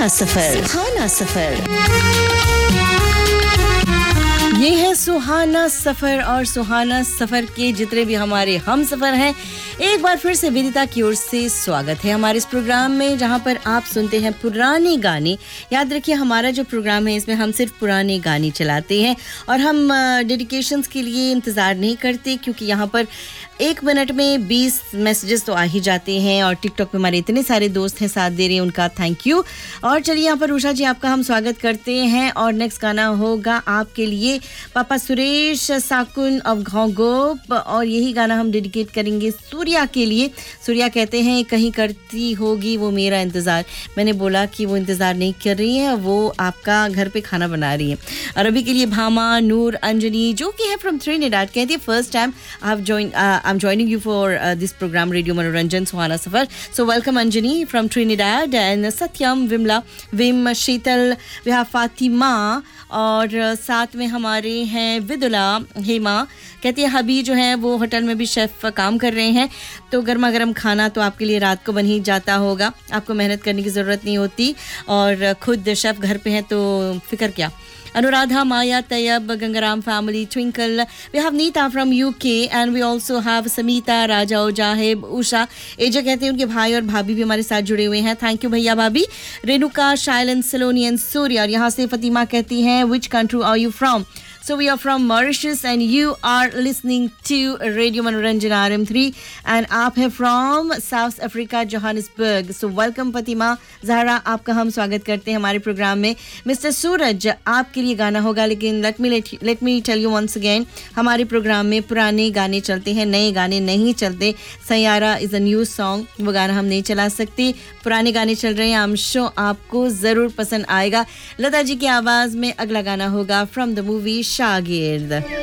सुहाना सफर ये है सुहाना सफर और सुहाना सफर के जितने भी हमारे हम सफर हैं एक बार फिर से विदिता की ओर से स्वागत है हमारे इस प्रोग्राम में जहां पर आप सुनते हैं पुराने गाने। याद रखिए हमारा जो प्रोग्राम है इसमें हम सिर्फ पुराने गाने चलाते हैं और हम डेडिकेशंस के लिए इंतज़ार नहीं करते क्योंकि यहाँ पर 1 मिनट में 20 मैसेजेस तो आ ही जाते हैं और टिकटॉक पे हमारे इतने सारे दोस्त हैं साथ दे रहे हैं उनका थैंक यू। और चलिए यहाँ पर उषा जी आपका हम स्वागत करते हैं और नेक्स्ट गाना होगा आपके लिए पापा सुरेश साकुन ऑफ घोंगोप और यही गाना हम डेडिकेट करेंगे सूर्या के लिए। सूर्या कहते हैं कहीं करती होगी वो मेरा इंतज़ार। मैंने बोला कि वो इंतज़ार नहीं कर रही है, वो आपका घर पे खाना बना रही है। और अभी के लिए भामा नूर अंजनी जो कि है फ्रॉम ट्रिनिडाड कहती है first time I'm joining you for this program Radio Manoranjan Suhana Safar. So welcome Anjani from Trinidad and Satyam, Vimla, Vim, Sheetal, we have Fatima और साथ में हमारे हैं विदुला हेमा कहती है हबी जो है वो होटल में भी शेफ़ काम कर रहे हैं तो गर्मा गर्म खाना तो आपके लिए रात को बन ही जाता होगा, आपको मेहनत करने की ज़रूरत नहीं होती और खुद शेफ़ घर पे हैं तो फिक्र क्या। Anuradha, Maya, Tayyab, Gangaram family, Twinkle. We have Neeta from UK and we also have Samita, Raja, Ojahib, Usha. एजा कहते हैं उनके भाई और भाभी भी हमारे साथ जुड़े हुए हैं। थैंक यू भैया भाभी। रेणुका, शाइलन, सलोनी एंड सूर्या। और यहाँ से फतिमा कहती हैं Which country are you from? So we are from Mauritius and you are listening to Radio Manoranjan RM3 and आप हैं from South Africa, Johannesburg. So welcome Fatima, Zahra आपका हम स्वागत करते हैं हमारे प्रोग्राम में। मिस्टर सूरज आपके लिए गाना होगा लेकिन let me tell you once again हमारे प्रोग्राम में पुराने गाने चलते हैं, नए गाने नहीं चलते। Saiyaara is a new song, वो गाना हम नहीं चला सकते, पुराने गाने चल रहे हैं। I'm sure आपको ज़रूर पसंद आएगा। लता जी की आवाज़ में अगला गाना होगा from the movie शागिर्द।